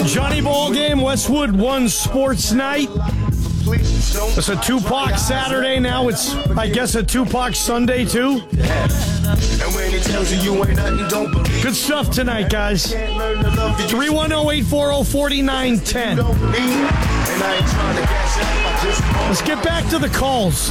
Johnny Ball Game, Westwood One Sports Night. It's a Tupac Saturday. Now it's, I guess, a Tupac Sunday, too. Good stuff tonight, guys. 310-840-4910. Let's get back to the calls.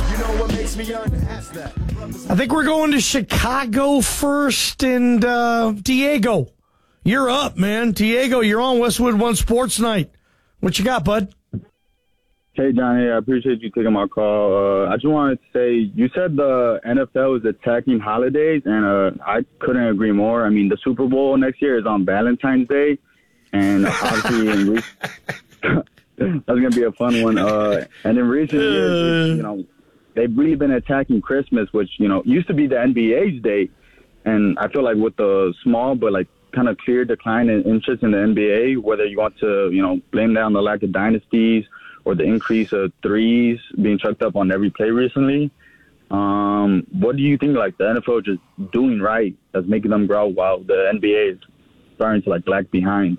I think we're going to Chicago first, and Diego, you're up, man. Diego, you're on Westwood One Sports Night. What you got, bud? Hey, Johnny, I appreciate you taking my call. I just wanted to say, you said the NFL is attacking holidays, and I couldn't agree more. I mean, the Super Bowl next year is on Valentine's Day, and obviously that's going to be a fun one. And in recent years, they've really been attacking Christmas, which, used to be the NBA's day. And I feel like with the small but, kind of clear decline in interest in the NBA, whether you want to, blame that on the lack of dynasties or the increase of threes being chucked up on every play recently, what do you think, the NFL just doing right that's making them grow while the NBA is starting to, lag behind?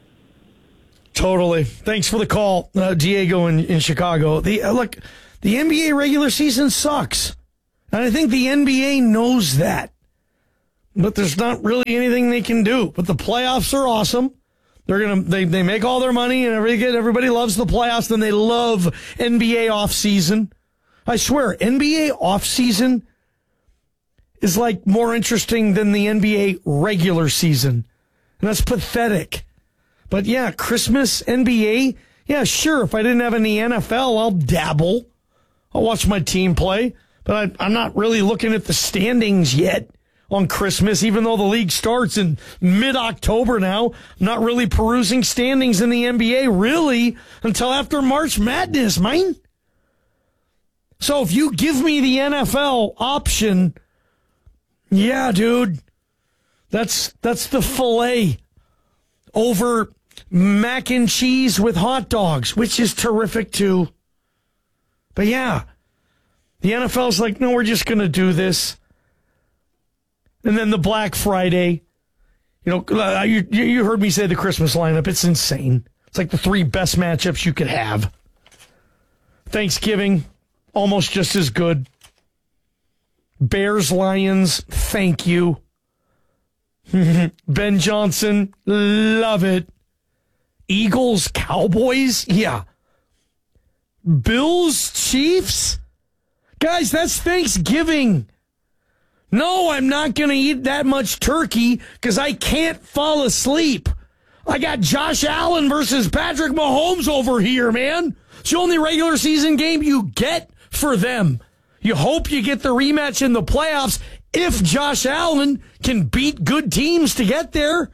Totally. Thanks for the call, Diego in Chicago. The NBA regular season sucks. And I think the NBA knows that. But there's not really anything they can do. But the playoffs are awesome. They make all their money and everybody loves the playoffs, and they love NBA offseason. I swear, NBA offseason is more interesting than the NBA regular season. And that's pathetic. But yeah, Christmas, NBA, yeah, sure. If I didn't have any NFL, I'll dabble. I'll watch my team play. But I'm not really looking at the standings yet on Christmas, even though the league starts in mid-October now. I'm not really perusing standings in the NBA, really, until after March Madness, man. So if you give me the NFL option, yeah, dude, that's the filet over mac and cheese with hot dogs, which is terrific, too. But yeah, the NFL's no, we're just going to do this. And then the Black Friday, you heard me say the Christmas lineup. It's insane. It's the three best matchups you could have. Thanksgiving, almost just as good. Bears, Lions, thank you. Ben Johnson, love it. Eagles, Cowboys, yeah. Bills, Chiefs? Guys, that's Thanksgiving. No, I'm not going to eat that much turkey because I can't fall asleep. I got Josh Allen versus Patrick Mahomes over here, man. It's the only regular season game you get for them. You hope you get the rematch in the playoffs if Josh Allen can beat good teams to get there.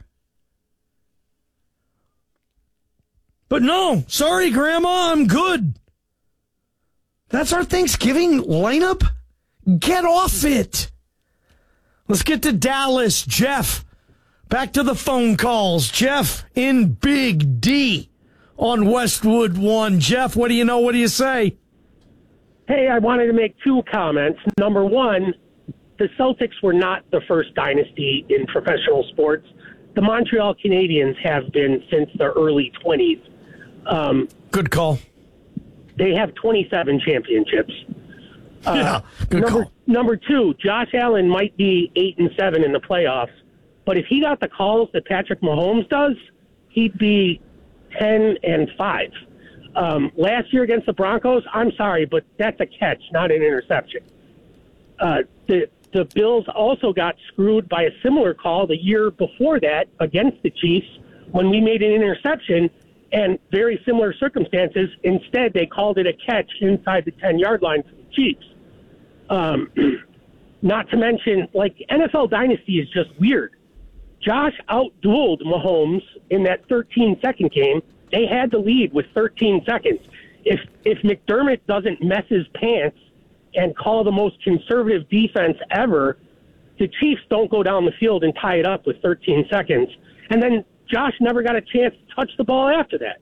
But no, sorry, Grandma, I'm good. That's our Thanksgiving lineup? Get off it. Let's get to Dallas. Jeff, back to the phone calls. Jeff in Big D on Westwood One. Jeff, what do you know? What do you say? Hey, I wanted to make two comments. Number one, the Celtics were not the first dynasty in professional sports. The Montreal Canadiens have been since the early 20s. Good call. They have 27 championships. Good call. Number two, Josh Allen might be 8-7 in the playoffs, but if he got the calls that Patrick Mahomes does, he'd be 10-5. Last year against the Broncos, I'm sorry, but that's a catch, not an interception. The Bills also got screwed by a similar call the year before that against the Chiefs when we made an interception, and very similar circumstances. Instead, they called it a catch inside the 10-yard line for the Chiefs. Not to mention, NFL Dynasty is just weird. Josh outdueled Mahomes in that 13-second game. They had the lead with 13 seconds. If McDermott doesn't mess his pants and call the most conservative defense ever, the Chiefs don't go down the field and tie it up with 13 seconds. And then Josh never got a chance to touch the ball after that.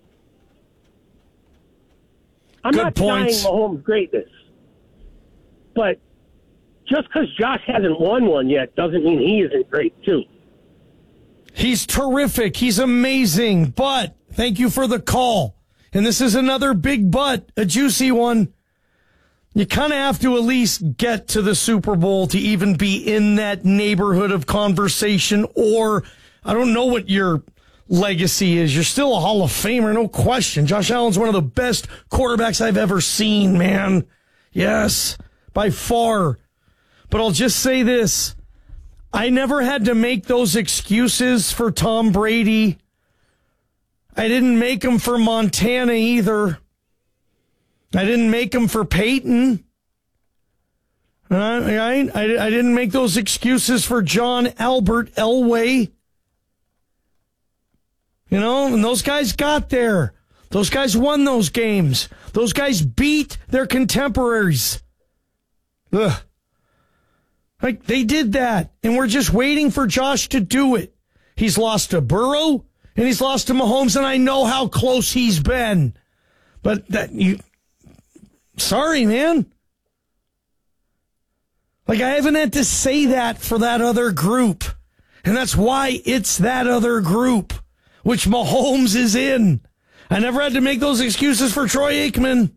I'm not denying Mahomes' greatness. But just because Josh hasn't won one yet doesn't mean he isn't great, too. He's terrific. He's amazing. But thank you for the call. And this is another big but, a juicy one. You kind of have to at least get to the Super Bowl to even be in that neighborhood of conversation, or I don't know what your legacy is. You're still a Hall of Famer, no question. Josh Allen's one of the best quarterbacks I've ever seen, man. Yes, by far. But I'll just say this. I never had to make those excuses for Tom Brady. I didn't make them for Montana either. I didn't make them for Peyton. I didn't make those excuses for John Albert Elway. You know, and those guys got there. Those guys won those games. Those guys beat their contemporaries. Ugh. Like, they did that, and we're just waiting for Josh to do it. He's lost to Burrow, and he's lost to Mahomes, and I know how close he's been. But sorry, man. Like, I haven't had to say that for that other group, and that's why it's that other group, which Mahomes is in. I never had to make those excuses for Troy Aikman.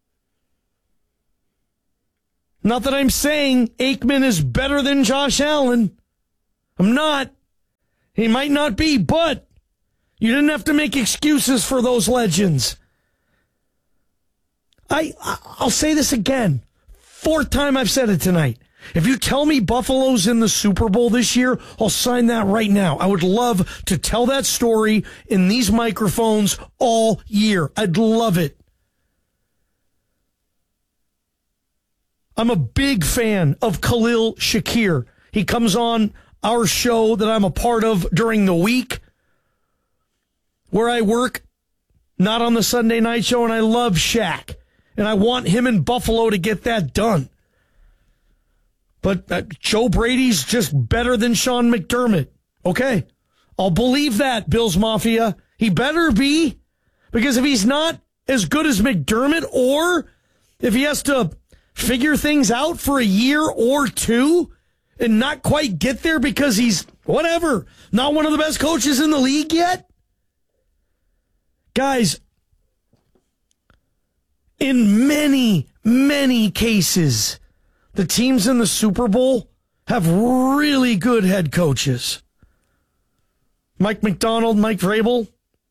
Not that I'm saying Aikman is better than Josh Allen. I'm not. He might not be, but you didn't have to make excuses for those legends. I'll say this again. Fourth time I've said it tonight. If you tell me Buffalo's in the Super Bowl this year, I'll sign that right now. I would love to tell that story in these microphones all year. I'd love it. I'm a big fan of Khalil Shakir. He comes on our show that I'm a part of during the week where I work, not on the Sunday night show, and I love Shaq. And I want him in Buffalo to get that done. But Joe Brady's just better than Sean McDermott. Okay, I'll believe that, Bills Mafia. He better be, because if he's not as good as McDermott, or if he has to figure things out for a year or two and not quite get there because he's, whatever, not one of the best coaches in the league yet. Guys, in many, many cases, the teams in the Super Bowl have really good head coaches. Mike McDonald, Mike Vrabel,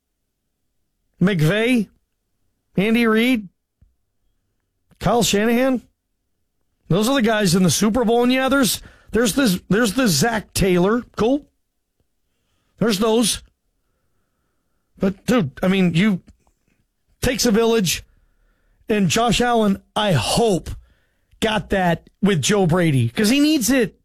McVay, Andy Reid, Kyle Shanahan. Those are the guys in the Super Bowl. And yeah, there's the Zach Taylor. Cool. There's those. But dude, I mean, takes a village, and Josh Allen, I hope, got that with Joe Brady, because he needs it.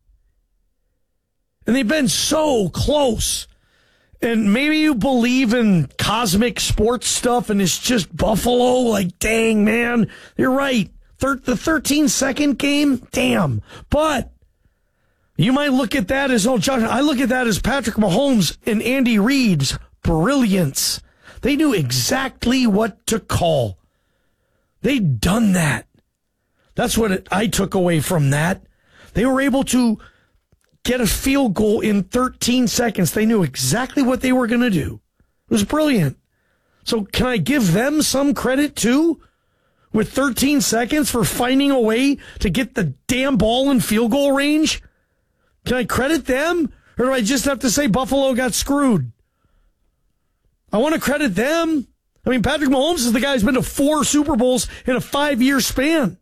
And they've been so close. And maybe you believe in cosmic sports stuff and it's just Buffalo. Like, dang, man, you're right. The 13-second game, damn. But you might look at that as, oh, Josh, I look at that as Patrick Mahomes and Andy Reid's brilliance. They knew exactly what to call. They'd done that. That's what I took away from that. They were able to get a field goal in 13 seconds. They knew exactly what they were going to do. It was brilliant. So can I give them some credit too? With 13 seconds for finding a way to get the damn ball in field goal range? Can I credit them? Or do I just have to say Buffalo got screwed? I want to credit them. I mean, Patrick Mahomes is the guy who's been to 4 Super Bowls in a 5-year span.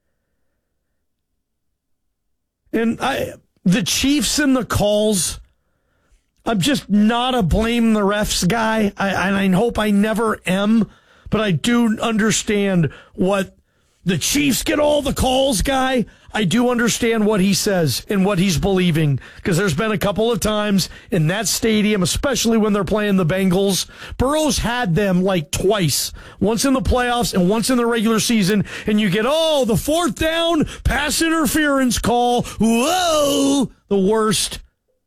And the Chiefs and the calls, I'm just not a blame the refs guy. I hope I never am. But I do understand what the Chiefs get all the calls guy. I do understand what he says and what he's believing, because there's been a couple of times in that stadium, especially when they're playing the Bengals. Burrow's had them like twice, once in the playoffs and once in the regular season, and you get, the 4th down pass interference call. Whoa, the worst.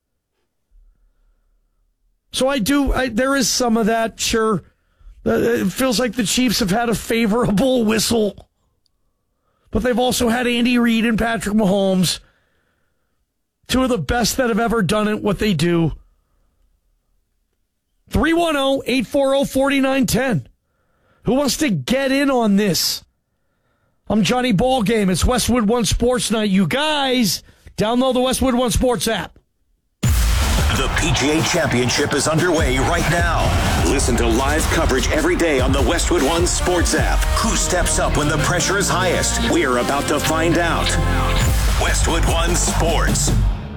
So there is some of that, sure. It feels like the Chiefs have had a favorable whistle. But they've also had Andy Reid and Patrick Mahomes, 2 of the best that have ever done it, what they do. 310-840-4910. Who wants to get in on this? I'm Johnny Ballgame. It's Westwood One Sports Night. You guys, download the Westwood One Sports app. The PGA Championship is underway right now. Listen to live coverage every day on the Westwood One Sports app. Who steps up when the pressure is highest? We're about to find out. Westwood One Sports.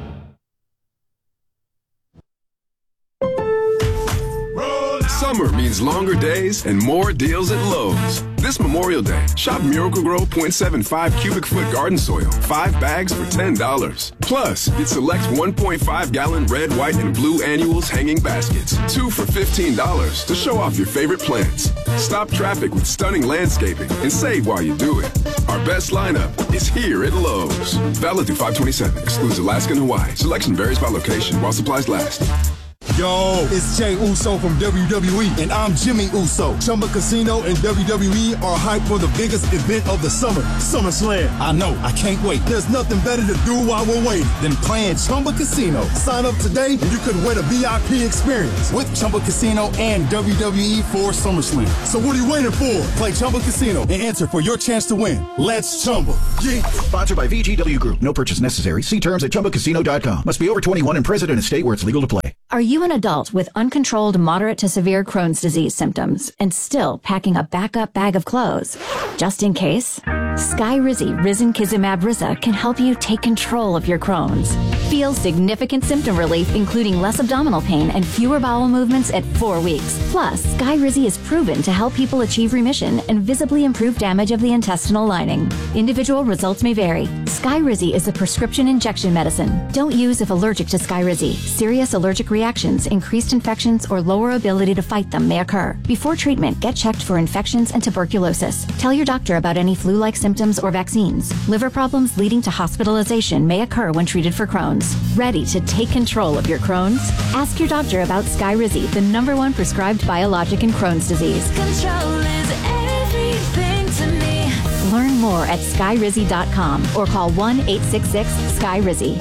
Summer means longer days and more deals at Lowe's. This Memorial Day, shop Miracle-Gro 0.75 cubic foot garden soil, 5 bags for $10. Plus, get select 1.5-gallon red, white, and blue annuals hanging baskets, 2 for $15 to show off your favorite plants. Stop traffic with stunning landscaping and save while you do it. Our best lineup is here at Lowe's. Valid through 5/27, excludes Alaska and Hawaii. Selection varies by location while supplies last. Yo, it's Jey Uso from WWE, and I'm Jimmy Uso. Chumba Casino and WWE are hyped for the biggest event of the summer, SummerSlam. I know, I can't wait. There's nothing better to do while we're waiting than playing Chumba Casino. Sign up today and you could win a VIP experience with Chumba Casino and WWE for SummerSlam. So what are you waiting for? Play Chumba Casino and enter for your chance to win. Let's Chumba. Yeah. Sponsored by VGW Group. No purchase necessary. See terms at ChumbaCasino.com. Must be over 21 and present in a state where it's legal to play. Are you an adult with uncontrolled moderate to severe Crohn's disease symptoms and still packing a backup bag of clothes? Just in case, Skyrizi Risankizumab Riza can help you take control of your Crohn's. Feel significant symptom relief, including less abdominal pain and fewer bowel movements at 4 weeks. Plus, Skyrizi is proven to help people achieve remission and visibly improve damage of the intestinal lining. Individual results may vary. Skyrizi is a prescription injection medicine. Don't use if allergic to Skyrizi. Serious allergic reactions, increased infections, or lower ability to fight them may occur. Before treatment, get checked for infections and tuberculosis. Tell your doctor about any flu-like symptoms or vaccines. Liver problems leading to hospitalization may occur when treated for Crohn's. Ready to take control of your Crohn's? Ask your doctor about Skyrizi, the #1 prescribed biologic in Crohn's disease. Control is everything to me. Learn more at Skyrizi.com or call 1-866-SKYRIZI.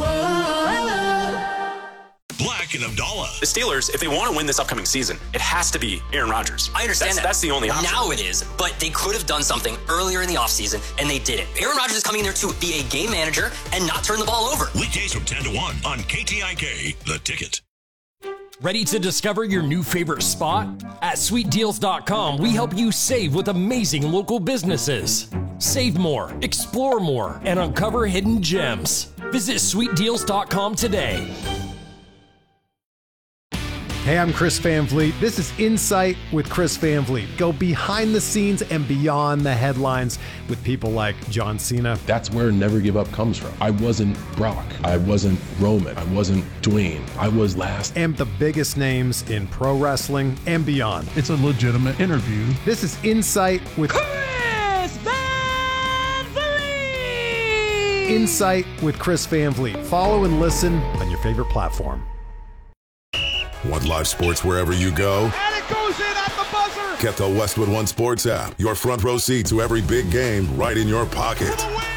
Black and Abdallah. The Steelers, if they want to win this upcoming season, it has to be Aaron Rodgers. I understand that. That's the only option. Now it is, but they could have done something earlier in the offseason, and they didn't. Aaron Rodgers is coming in there to be a game manager and not turn the ball over. Weekdays from 10 to 1 on KTIK, The Ticket. Ready to discover your new favorite spot? At SweetDeals.com, we help you save with amazing local businesses. Save more, explore more, and uncover hidden gems. Visit SweetDeals.com today. Hey, I'm Chris Van Vliet. This is Insight with Chris Van Vliet. Go behind the scenes and beyond the headlines with people like John Cena. That's where Never Give Up comes from. I wasn't Brock. I wasn't Roman. I wasn't Dwayne. I was last. And the biggest names in pro wrestling and beyond. It's a legitimate interview. This is Insight with Chris Van Vliet. Insight with Chris Van Vliet. Follow and listen on your favorite platform. Want live sports wherever you go? And it goes in at the buzzer! Get the Westwood One Sports app. Your front row seat to every big game right in your pocket.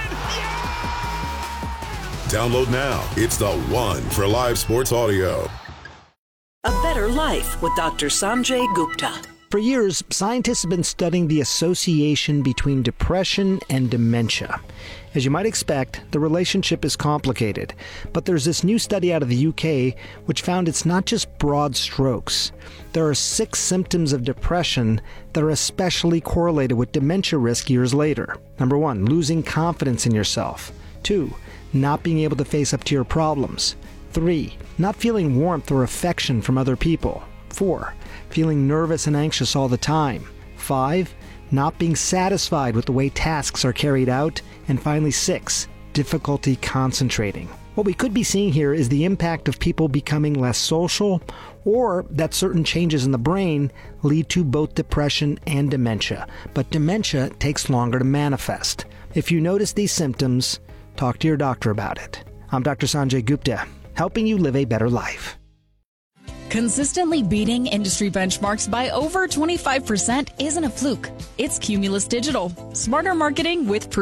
Download now. It's the one for live sports audio. A Better Life with Dr. Sanjay Gupta. For years, scientists have been studying the association between depression and dementia. As you might expect, the relationship is complicated, but there's this new study out of the UK which found it's not just broad strokes. There are 6 symptoms of depression that are especially correlated with dementia risk years later. Number 1, losing confidence in yourself. 2, not being able to face up to your problems. 3, not feeling warmth or affection from other people. 4, feeling nervous and anxious all the time. 5, not being satisfied with the way tasks are carried out. And finally 6, difficulty concentrating. What we could be seeing here is the impact of people becoming less social, or that certain changes in the brain lead to both depression and dementia. But dementia takes longer to manifest. If you notice these symptoms, talk to your doctor about it. I'm Dr. Sanjay Gupta, helping you live a better life. Consistently beating industry benchmarks by over 25% isn't a fluke. It's Cumulus Digital. Smarter marketing with proof.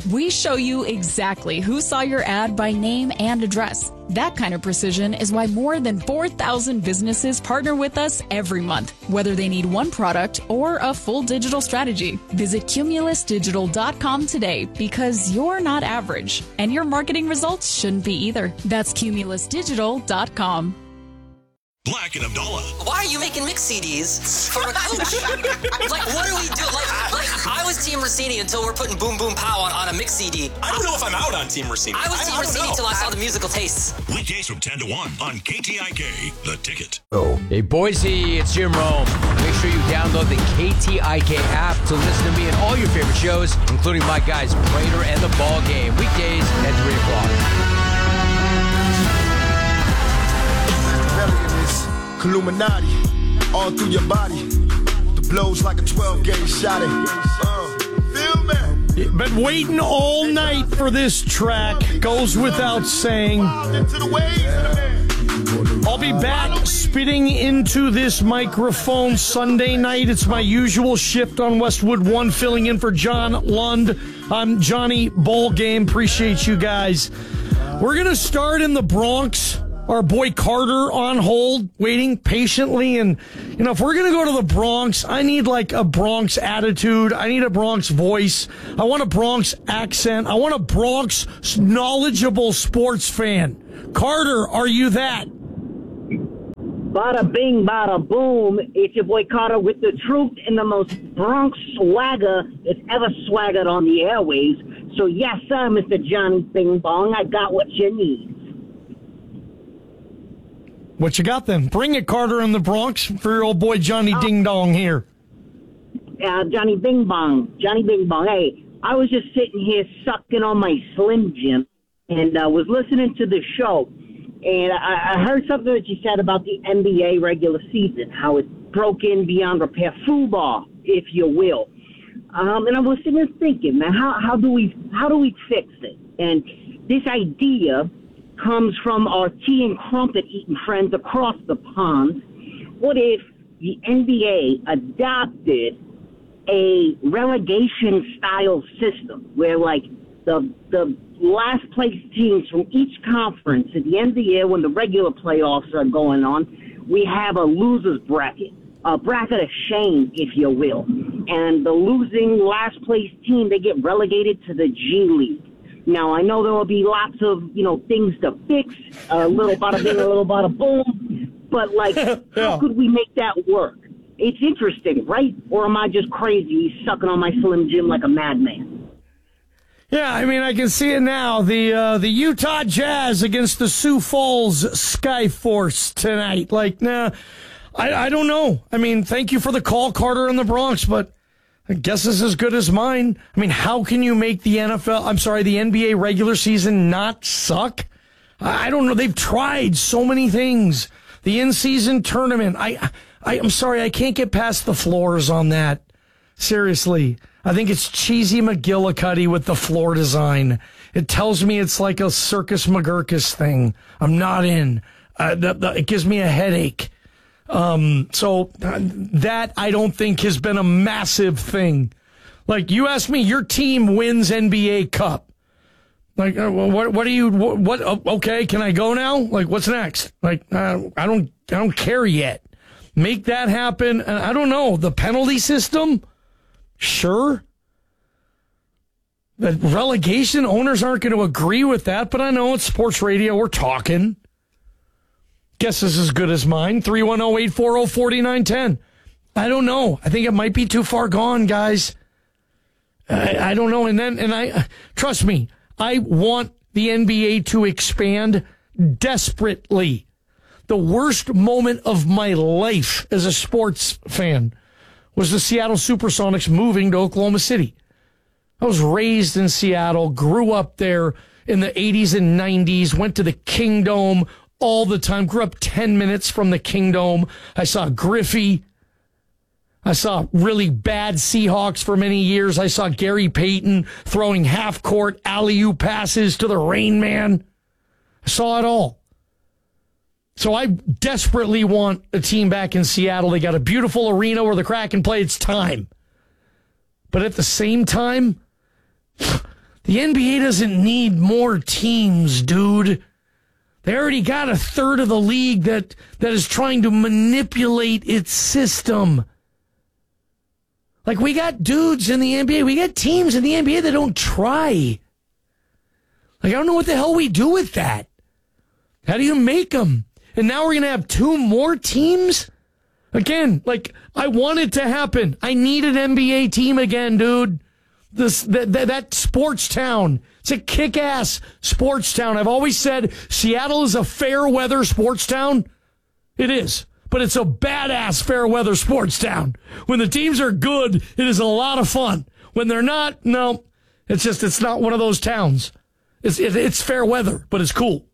We show you exactly who saw your ad by name and address. That kind of precision is why more than 4,000 businesses partner with us every month, whether they need one product or a full digital strategy. Visit CumulusDigital.com today because you're not average, and your marketing results shouldn't be either. That's CumulusDigital.com. Black and Abdullah. Why are you making mix CDs for a coach? Like, what do we do? Like I was Team Rossini until we're putting Boom Boom Pow on a mix CD. I don't know if I'm out on Team Rossini. I was Team Rossini until I saw the musical tastes. Weekdays from 10 to 1 on KTIK, The Ticket. Hey, Boise, it's Jim Rome. Make sure you download the KTIK app to listen to me and all your favorite shows, including my guys, Prater and The Ball Game, weekdays at 3 o'clock. Illuminati, all through your body. The blows like a 12-gauge shot. Feel me? Been waiting all night for this track. Goes without saying. I'll be back spitting into this microphone Sunday night. It's my usual shift on Westwood One, filling in for John Lund. I'm Johnny Ballgame. Appreciate you guys. We're going to start in the Bronx. Our boy Carter on hold, waiting patiently. And, you know, if we're going to go to the Bronx, I need like a Bronx attitude. I need a Bronx voice. I want a Bronx accent. I want a Bronx knowledgeable sports fan. Carter, are you that? Bada bing, bada boom. It's your boy Carter with the truth and the most Bronx swagger that's ever swaggered on the airways. So yes, sir, Mr. Johnny Bing Bong, I got what you need. What you got then? Bring it, Carter, in the Bronx for your old boy Johnny Ding Dong here. Johnny Bing Bong. Johnny Bing Bong. Hey, I was just sitting here sucking on my Slim Jim and was listening to the show. And I heard something that you said about the NBA regular season, how it's broken beyond repair, football, if you will. And I was sitting there thinking, man, how do we fix it? And this idea comes from our tea and crumpet eating friends across the pond. What if the NBA adopted a relegation style system where, like, the last place teams from each conference at the end of the year when the regular playoffs are going on, we have a loser's bracket, a bracket of shame, if you will. And the losing last place team, they get relegated to the G League. Now, I know there will be lots of, things to fix, a little bada bing, a little bada boom, but, like, how could we make that work? It's interesting, right? Or am I just crazy sucking on my Slim Jim like a madman? Yeah, I mean, I can see it now. The Utah Jazz against the Sioux Falls Skyforce tonight. Like, nah, I don't know. I mean, thank you for the call, Carter in the Bronx, but I guess it's as good as mine. I mean, how can you make the NBA regular season not suck? I don't know. They've tried so many things. The in-season tournament. I'm sorry, I can't get past the floors on that. Seriously. I think it's cheesy McGillicuddy with the floor design. It tells me it's like a Circus McGurkus thing. I'm not in. It gives me a headache. So that I don't think has been a massive thing. Like, you ask me, your team wins NBA Cup. Like, okay, can I go now? Like, what's next? Like, I don't care yet. Make that happen. And I don't know, the penalty system? Sure. The relegation owners aren't going to agree with that, but I know it's sports radio. We're talking. Guess this is as good as mine. 310-840-4910. I don't know. I think it might be too far gone, guys. I don't know. And I trust me, I want the NBA to expand desperately. The worst moment of my life as a sports fan was the Seattle Supersonics moving to Oklahoma City. I was raised in Seattle, grew up there in the 80s and 90s, went to the Kingdome all the time, grew up 10 minutes from the Kingdome. I saw Griffey. I saw really bad Seahawks for many years. I saw Gary Payton throwing half-court alley-oop passes to the Rain Man. I saw it all. So I desperately want a team back in Seattle. They got a beautiful arena where the Kraken play. It's time. But at the same time, The NBA doesn't need more teams, dude. They already got a third of the league that is trying to manipulate its system. Like, we got dudes in the NBA. We got teams in the NBA that don't try. Like, I don't know what the hell we do with that. How do you make them? And now we're going to have 2 more teams? Again, like, I want it to happen. I need an NBA team again, dude. That sports town. It's a kick-ass sports town. I've always said Seattle is a fair-weather sports town. It is. But it's a badass fair-weather sports town. When the teams are good, it is a lot of fun. When they're not, no. It's not one of those towns. It's fair weather, but it's cool.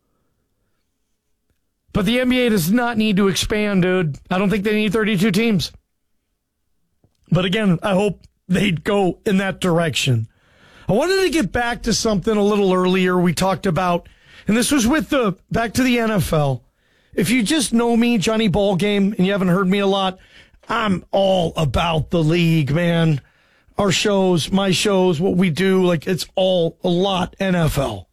But the NBA does not need to expand, dude. I don't think they need 32 teams. But again, I hope they'd go in that direction. I wanted to get back to something a little earlier we talked about, and this was back to the NFL. If you just know me, Johnny Ballgame, and you haven't heard me a lot, I'm all about the league, man. Our shows, my shows, what we do, like, it's all a lot NFL.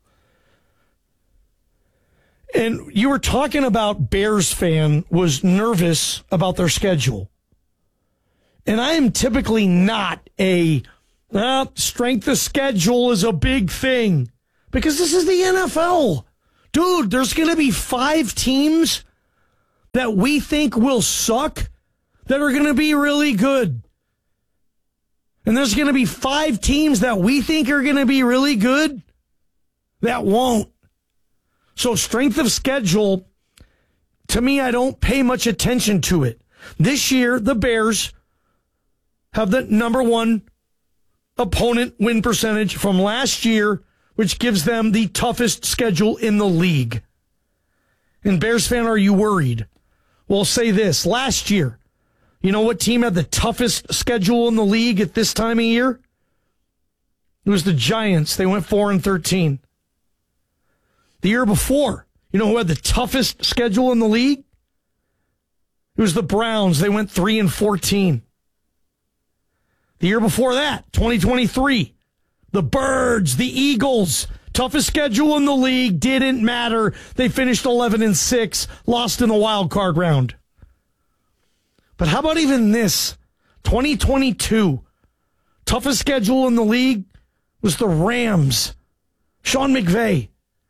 And you were talking about Bears fan was nervous about their schedule. And I am typically not strength of schedule is a big thing. Because this is the NFL. Dude, there's going to be 5 teams that we think will suck that are going to be really good. And there's going to be 5 teams that we think are going to be really good that won't. So strength of schedule, to me, I don't pay much attention to it. This year, the Bears have the number 1 opponent win percentage from last year, which gives them the toughest schedule in the league. And Bears fan, are you worried? Well, say this. Last year, you know what team had the toughest schedule in the league at this time of year? It was the Giants. They went 4-13. The year before, you know who had the toughest schedule in the league? It was the Browns. They went 3-14. The year before that, 2023, the Birds, the Eagles, toughest schedule in the league, didn't matter. They finished 11-6, lost in the wild card round. But how about even this? 2022, toughest schedule in the league was the Rams. Sean McVay,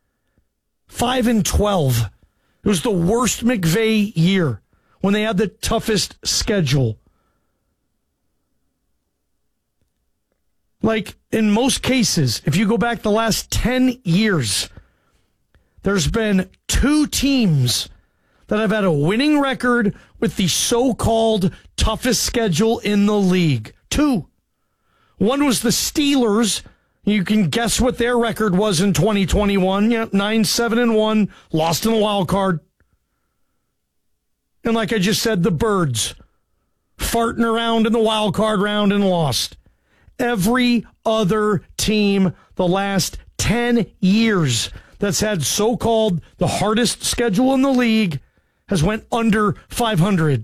5-12. It was the worst McVay year when they had the toughest schedule. Like, in most cases, if you go back the last 10 years, there's been 2 teams that have had a winning record with the so-called toughest schedule in the league. 2. One was the Steelers. You can guess what their record was in 2021. Yeah, 9-7-1, lost in the wild card. And like I just said, the Birds, farting around in the wild card round and lost. Every other team the last 10 years that's had so-called the hardest schedule in the league has went under 500.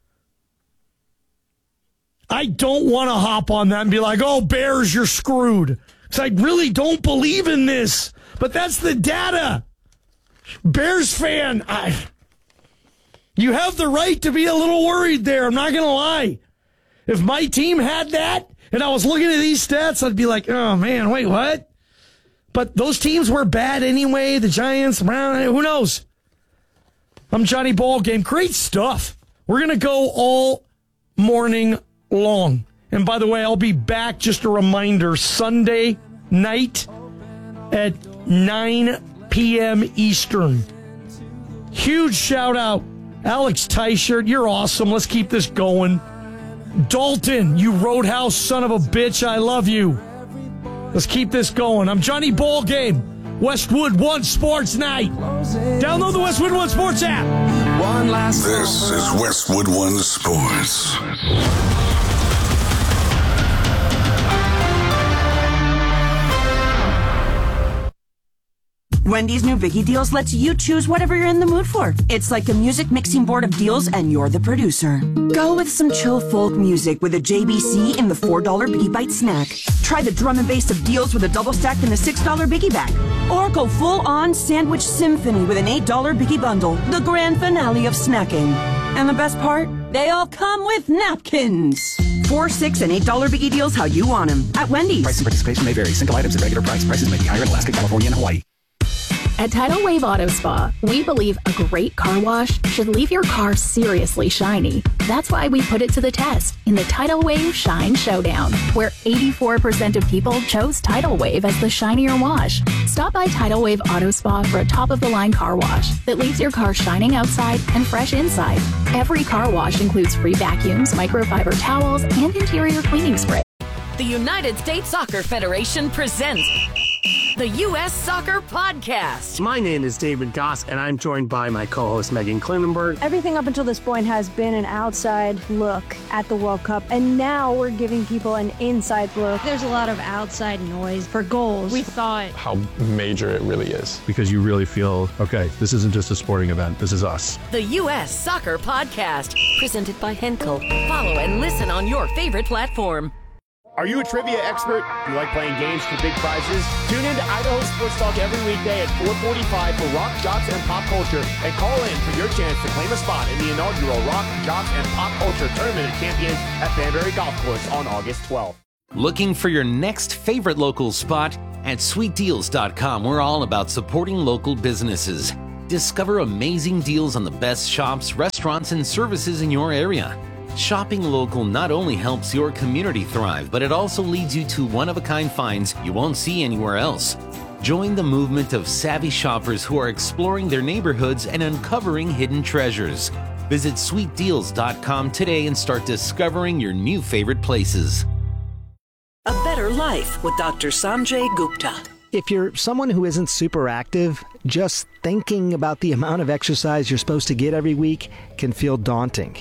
I don't want to hop on that and be like, oh, Bears, you're screwed. Because I really don't believe in this. But that's the data. Bears fan, you have the right to be a little worried there. I'm not going to lie. If my team had that, and I was looking at these stats, I'd be like, oh, man, wait, what? But those teams were bad anyway. The Giants, Brown, who knows? I'm Johnny Ballgame. Great stuff. We're going to go all morning long. And by the way, I'll be back, just a reminder, Sunday night at 9 p.m. Eastern. Huge shout out. Alex Teichert, you're awesome. Let's keep this going. Dalton, you Roadhouse son of a bitch, I love you. Let's keep this going. I'm Johnny Ballgame, Westwood One Sports Night. Download the Westwood One Sports app. This is Westwood One Sports. Wendy's new Biggie Deals lets you choose whatever you're in the mood for. It's like a music mixing board of deals, and you're the producer. Go with some chill folk music with a JBC in the $4 Biggie Bite snack. Try the drum and bass of deals with a double stack in the $6 Biggie bag. Or go full-on sandwich symphony with an $8 Biggie bundle, the grand finale of snacking. And the best part? They all come with napkins. $4, $6, and $8 Biggie Deals how you want them at Wendy's. Price and participation may vary. Single items at regular price. Prices may be higher in Alaska, California, and Hawaii. At Tidal Wave Auto Spa, we believe a great car wash should leave your car seriously shiny. That's why we put it to the test in the Tidal Wave Shine Showdown, where 84% of people chose Tidal Wave as the shinier wash. Stop by Tidal Wave Auto Spa for a top-of-the-line car wash that leaves your car shining outside and fresh inside. Every car wash includes free vacuums, microfiber towels, and interior cleaning spray. The United States Soccer Federation presents the U.S. Soccer Podcast. My name is David Goss, and I'm joined by my co-host Megan Klinenberg. Everything up until this point has been an outside look at the World Cup, and now we're giving people an inside look. There's a lot of outside noise for goals. We thought how major it really is. Because you really feel, okay, this isn't just a sporting event, this is us. The U.S. Soccer Podcast, presented by Henkel. Follow and listen on your favorite platform. Are you a trivia expert? Do you like playing games for big prizes? Tune in to Idaho Sports Talk every weekday at 4:45 for Rock, Jocks, and Pop Culture, and call in for your chance to claim a spot in the inaugural Rock, Jocks, and Pop Culture Tournament of Champions at Banbury Golf Course on August 12th. Looking for your next favorite local spot? At SweetDeals.com, we're all about supporting local businesses. Discover amazing deals on the best shops, restaurants, and services in your area. Shopping local not only helps your community thrive, but it also leads you to one-of-a-kind finds you won't see anywhere else. Join the movement of savvy shoppers who are exploring their neighborhoods and uncovering hidden treasures. Visit SweetDeals.com today and start discovering your new favorite places. A Better Life with Dr. Sanjay Gupta. If you're someone who isn't super active, just thinking about the amount of exercise you're supposed to get every week can feel daunting.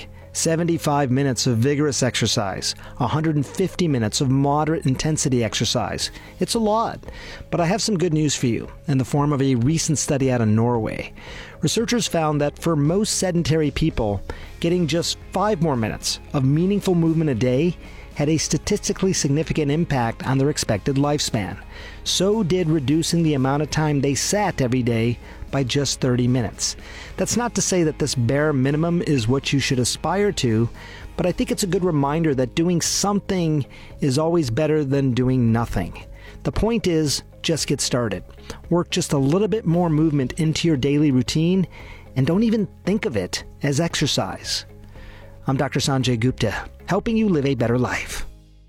75 minutes of vigorous exercise, 150 minutes of moderate intensity exercise. It's a lot, but I have some good news for you in the form of a recent study out of Norway. Researchers found that for most sedentary people, getting just 5 more minutes of meaningful movement a day had a statistically significant impact on their expected lifespan. So did reducing the amount of time they sat every day by just 30 minutes. That's not to say that this bare minimum is what you should aspire to, but I think it's a good reminder that doing something is always better than doing nothing. The point is, just get started. Work just a little bit more movement into your daily routine, and don't even think of it as exercise. I'm Dr. Sanjay Gupta, helping you live a better life.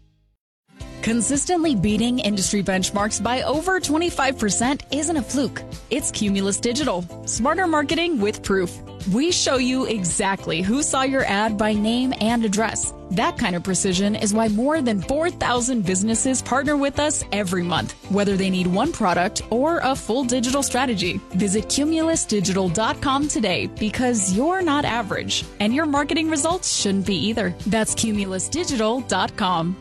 Consistently beating industry benchmarks by over 25% isn't a fluke. It's Cumulus Digital. Smarter marketing with proof. We show you exactly who saw your ad by name and address. That kind of precision is why more than 4,000 businesses partner with us every month, whether they need one product or a full digital strategy. Visit cumulusdigital.com today because you're not average, and your marketing results shouldn't be either. That's cumulusdigital.com.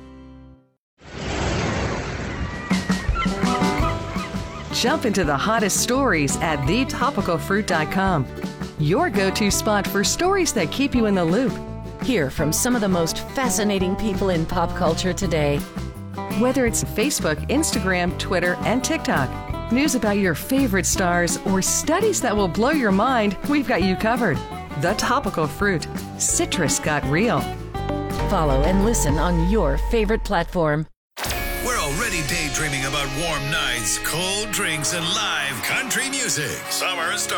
Jump into the hottest stories at thetopicalfruit.com. Your go-to spot for stories that keep you in the loop. Hear from some of the most fascinating people in pop culture today. Whether it's Facebook, Instagram, Twitter, and TikTok, news about your favorite stars, or studies that will blow your mind, we've got you covered. The Topical Fruit. Citrus got real. Follow and listen on your favorite platform. We're already daydreaming about warm nights, cold drinks, and live country music. Summer starts.